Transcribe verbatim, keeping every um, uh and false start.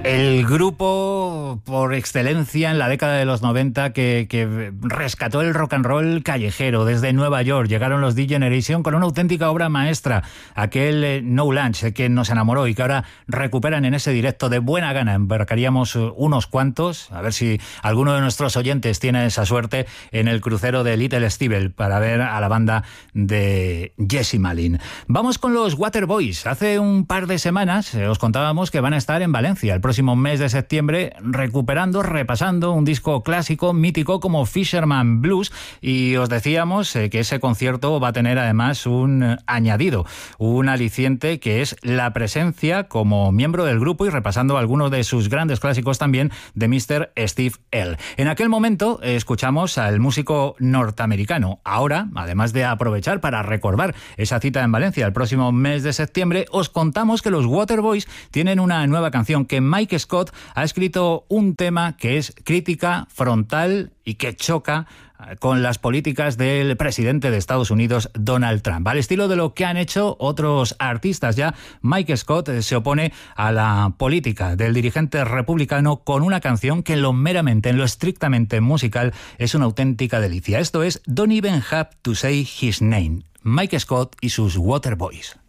El grupo por excelencia en la década de los noventa que, que rescató el rock and roll callejero desde Nueva York. Llegaron los D-Generation con una auténtica obra maestra, aquel eh, No Lunch que nos enamoró y que ahora recuperan en ese directo de buena gana. Embarcaríamos unos cuantos, a ver si alguno de nuestros oyentes tiene esa suerte en el crucero de Little Stevel para ver a la banda de Jesse Malin. Vamos con los Waterboys. Hace un par de semanas eh, os contábamos que van a estar en Valencia el próximo mes de septiembre, recuperando, repasando un disco clásico, mítico como Fisherman Blues, y os decíamos eh, que ese concierto va a tener además un eh, añadido, un aliciente, que es la presencia como miembro del grupo y repasando algunos de sus grandes clásicos también de míster Steve Earle. En aquel momento eh, escuchamos al músico norteamericano. Ahora, además de aprovechar para recordar esa cita en Valencia el próximo mes de septiembre, os contamos que los Waterboys tienen una nueva canción, que Mike Scott ha escrito un tema que es crítica frontal y que choca con las políticas del presidente de Estados Unidos, Donald Trump. Al estilo de lo que han hecho otros artistas ya, Mike Scott se opone a la política del dirigente republicano con una canción que en lo meramente, en lo estrictamente musical, es una auténtica delicia. Esto es Don't Even Have to Say His Name. Mike Scott y sus Waterboys.